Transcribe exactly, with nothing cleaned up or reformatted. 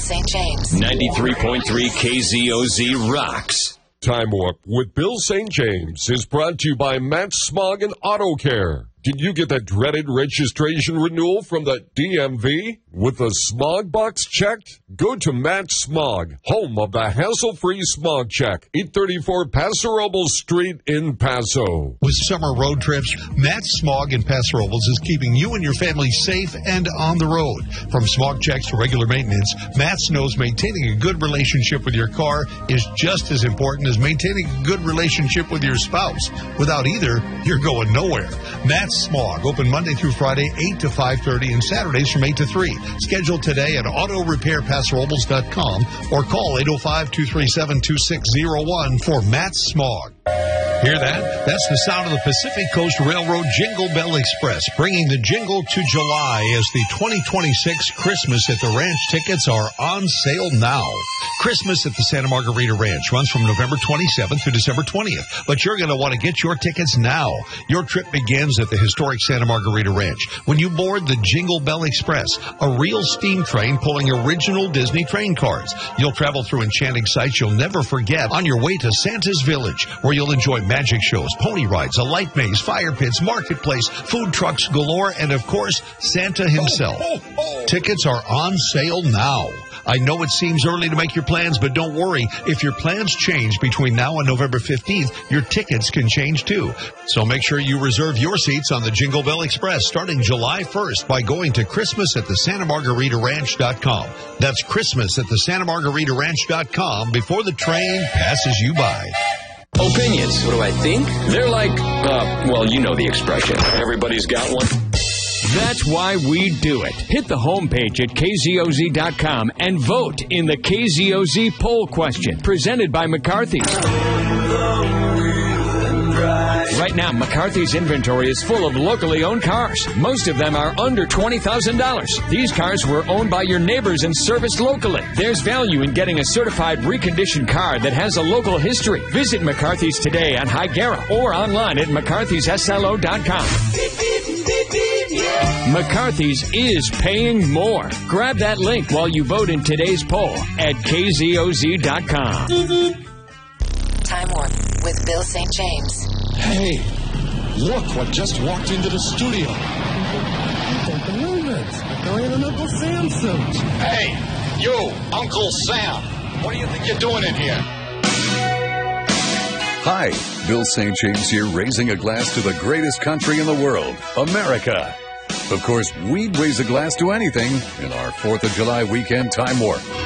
Saint James. ninety-three point three K Z O Z rocks. Time Warp with Bill Saint James is brought to you by Matt Smog and Auto Care. Did you get that dreaded registration renewal from the D M V? With the smog box checked? Go to Matt Smog, home of the hassle-free smog check, eight thirty-four Paso Robles Street in Paso. With summer road trips, Matt Smog in Paso Robles is keeping you and your family safe and on the road. From smog checks to regular maintenance, Matt knows maintaining a good relationship with your car is just as important as maintaining a good relationship with your spouse. Without either, you're going nowhere. Matt Smog, open Monday through Friday, eight to five thirty, and Saturdays from eight to three. Schedule today at auto repair paso robles dot com or call eight oh five, two three seven, two six oh one for Matt Smog. Hear that? That's the sound of the Pacific Coast Railroad Jingle Bell Express, bringing the jingle to July as the twenty twenty-six Christmas at the Ranch tickets are on sale now. Christmas at the Santa Margarita Ranch runs from November twenty-seventh through December twentieth, but you're going to want to get your tickets now. Your trip begins at the historic Santa Margarita Ranch when you board the Jingle Bell Express, a real steam train pulling original Disney train cars. You'll travel through enchanting sights you'll never forget on your way to Santa's Village, where you'll enjoy magic shows, pony rides, a light maze, fire pits, marketplace, food trucks galore, and of course, Santa himself. Oh, oh, oh. Tickets are on sale now. I know it seems early to make your plans, but don't worry. If your plans change between now and November fifteenth, your tickets can change too. So make sure you reserve your seats on the Jingle Bell Express starting July first by going to Christmas at the Santa Margarita Ranch dot com. That's Christmas at the Santa Margarita Ranch dot com before the train passes you by. Opinions. What do I think? They're like, uh, well, you know the expression. Everybody's got one. That's why we do it. Hit the homepage at K Z O Z dot com and vote in the K Z O Z poll question presented by McCarthy's. Right now, McCarthy's inventory is full of locally owned cars. Most of them are under twenty thousand dollars. These cars were owned by your neighbors and serviced locally. There's value in getting a certified reconditioned car that has a local history. Visit McCarthy's today on Higuera or online at McCarthys S L O dot com. McCarthy's is paying more. Grab that link while you vote in today's poll at K Z O Z dot com. Time Warp with Bill Saint James. Hey, look what just walked into the studio. I can't believe it. A guy in an Uncle Sam suit. Hey, you, Uncle Sam. What do you think you're doing in here? Hi, Bill Saint James here, raising a glass to the greatest country in the world, America. Of course, we'd raise a glass to anything in our fourth of July weekend Time Warp.